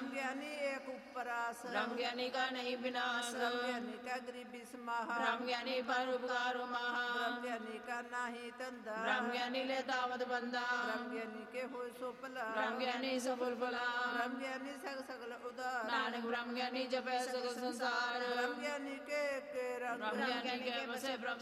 ब्रह्म ज्ञानी एक उपरास, ब्रह्म ज्ञानी का नहीं विनाश, ब्रह्म ज्ञानी का गरीबी समाहा, ब्रह्म ज्ञानी पर उपकार महा, ब्रह्म ज्ञानी का नाही धंधा, ब्रह्म ज्ञानी ले दावत बंदा, ब्रह्म ज्ञानी के हो सो भला, ब्रह्म ज्ञानी सफल फला, ब्रह्म ज्ञानी सगल उदार, नानक ब्रह्म ज्ञानी जपै सगल संसार, ब्रह्म ज्ञानी के रंग, ब्रह्म ज्ञानी के बसे ब्रह्म